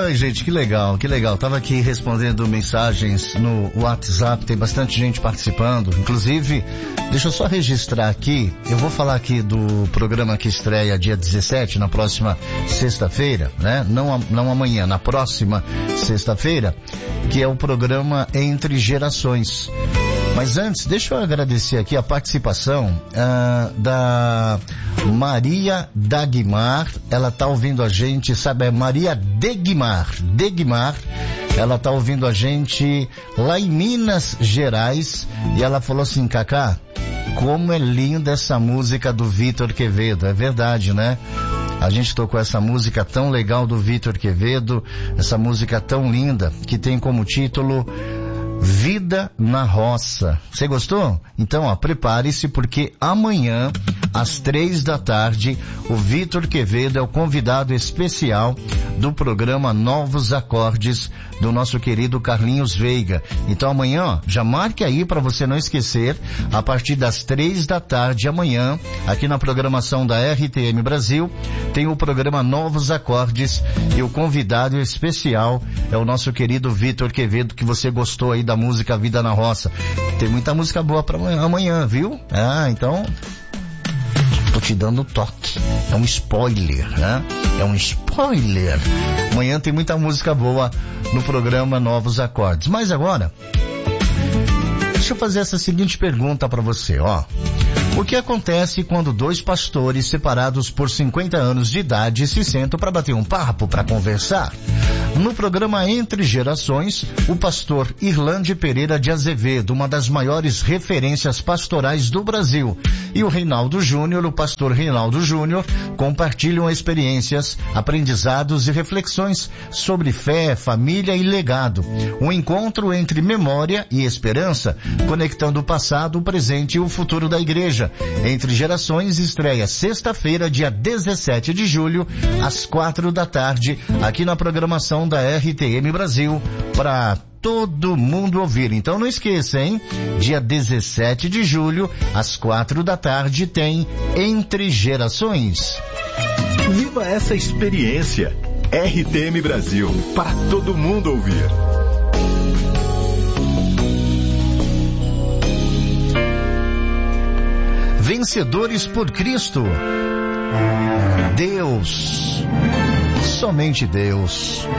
Ai, gente, que legal. Tava aqui respondendo mensagens no WhatsApp, tem bastante gente participando. Inclusive, deixa eu só registrar aqui, eu vou falar aqui do programa que estreia dia 17, na próxima sexta-feira, né? Não amanhã, na próxima sexta-feira, que é o programa Entre Gerações. Mas antes, deixa eu agradecer aqui a participação da Maria Dagmar. Ela tá ouvindo a gente, sabe, é Maria Degmar. Ela tá ouvindo a gente lá em Minas Gerais. E ela falou assim: Cacá, como é linda essa música do Vitor Quevedo. É verdade, né? A gente tocou essa música tão legal do Vitor Quevedo, essa música tão linda, que tem como título Vida na Roça. Você gostou? Então, ó, prepare-se, porque amanhã, às 15h, o Vitor Quevedo é o convidado especial do programa Novos Acordes do nosso querido Carlinhos Veiga. Então amanhã, ó, já marque aí para você não esquecer, a partir das 15h amanhã, aqui na programação da RTM Brasil, tem o programa Novos Acordes e o convidado especial é o nosso querido Vitor Quevedo, que você gostou aí da música Vida na Roça. Tem muita música boa para amanhã, viu? Então tô te dando toque. É um spoiler, né? É um spoiler. Amanhã tem muita música boa no programa Novos Acordes. Mas agora, deixa eu fazer essa seguinte pergunta para você, ó. O que acontece quando dois pastores separados por 50 anos de idade se sentam para bater um papo, para conversar? No programa Entre Gerações, o pastor Irlande Pereira de Azevedo, uma das maiores referências pastorais do Brasil, e o Reinaldo Júnior, o pastor Reinaldo Júnior, compartilham experiências, aprendizados e reflexões sobre fé, família e legado. Um encontro entre memória e esperança, conectando o passado, o presente e o futuro da igreja. Entre Gerações estreia sexta-feira, dia 17 de julho, às 16h, aqui na programação da RTM Brasil, para todo mundo ouvir. Então não esqueça, hein? Dia 17 de julho, às 16h, tem Entre Gerações. Viva essa experiência. RTM Brasil, para todo mundo ouvir. Vencedores por Cristo. Deus, somente Deus.